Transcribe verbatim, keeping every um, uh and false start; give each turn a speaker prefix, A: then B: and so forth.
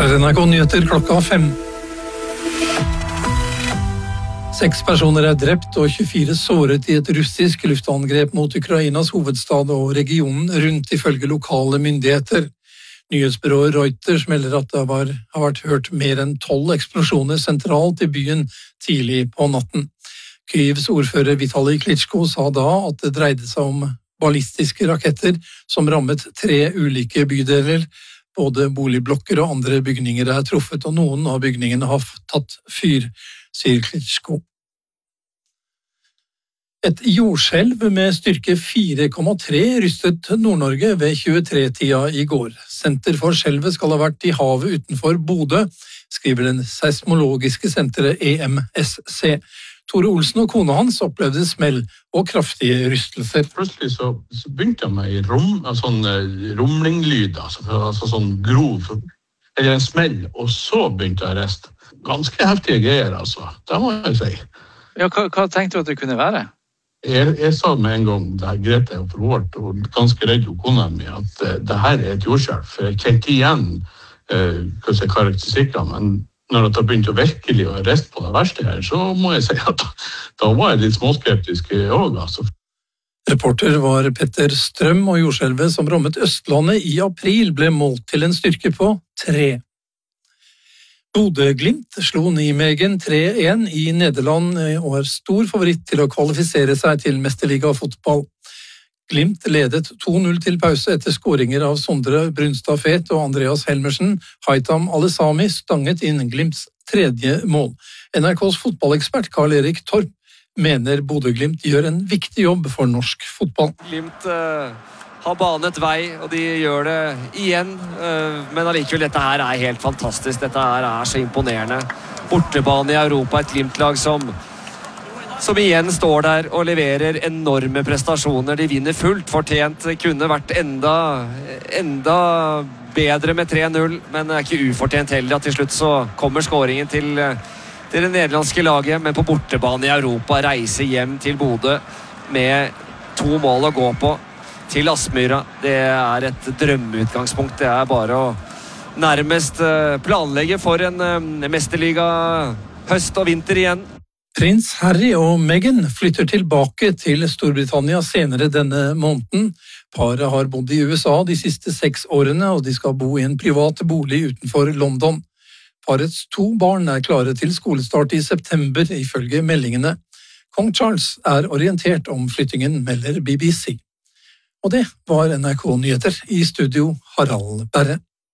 A: er N R K Nyheter klokka fem. Seks personer er drept og tjuefire såret i et russisk luftangrep mot Ukrainas hovedstad og regionen rundt ifølge lokale myndigheter. Nyhetsbyrået Reuters melder at det var, har vært hørt mer enn tolv eksplosjoner sentralt i byen tidlig på natten. Kyivs ordfører Vitali Klitschko sa da at det dreide seg om ballistiske raketter som rammet tre ulike bydeler. Både boligblokker og andre bygninger er truffet, og noen av bygningene har tatt fyr, sier Klitschko. Et jordskjelv med styrke fire komma tre rystet Nord-Norge ved tjuetre-tida i går. Senter for skjelvet skal ha vært i havet utenfor Bodø, skriver den seismologiske senteret E M S C. Tore Olsen og kona hans opplevde smell og kraftige rystelser.
B: Plutselig så, så begynte jeg med rom, sånn rumlinglyd, altså, altså sånn grov, eller en smell, og så begynte jeg å riste. Ganske heftige greier, altså. Det må jeg si.
C: Ja, hva, hva tenkte du at det kunne være?
B: Jeg, jeg sa med en gang, det her grep jeg for hårdt, og ganske redd jo kona mi, at uh, det her er et jordskjelv, for jeg kjente igjen uh, hva jeg karakteristikker, men når jeg begynte å virkelig å riste på det verste her, så må jeg si at da var jeg litt småskeptisk også, altså.
A: Reporter var Petter Strøm, og jordskjelvet som rammet Østlandet i april ble målt til en styrke på tre. Bodø-Glimt slo Nijmegen tre en i Nederland og er stor favoritt til å kvalifisere seg til mesterligafotball. Glimt ledet to null til pause etter skåringer av Sondre Brunstad Fet og Andreas Helmersen. Haitam Alesami stanget inn Glimts tredje mål. N R K's fotballekspert Karl Erik Torp mener Bodø-Glimt gjør en viktig jobb for norsk fotball.
D: Glimt uh, har banet vei, og de gjør det igjen. Uh, men allikevel, dette her er helt fantastisk. Dette her er så imponerende. Bortebane i Europa, et Glimt-lag som som igjen står der og leverer enorme prestasjoner. De vinner fullt fortjent. Det kunne vært enda, enda bedre med tre null, men det er ikke ufortjent heller at til slutt så kommer skåringen til, til det nederlandske laget, men på bortebane i Europa reiser hjem til Bodø med to mål å gå på til Aspmyra. Det er et drømmeutgangspunkt. Det er bare å nærmest planlegge for en mesterliga høst og vinter igjen.
A: Prins Harry og Meghan flytter tilbake til Storbritannia senere denne måneden. Paret har bodd i U S A de siste seks årene, og de skal bo i en privat bolig utenfor London. Parets to barn er klare til skolestart i september, ifølge meldingene. Kong Charles er orientert om flyttingen, melder B B C. Og det var N R K Nyheter, i studio Harald Berre.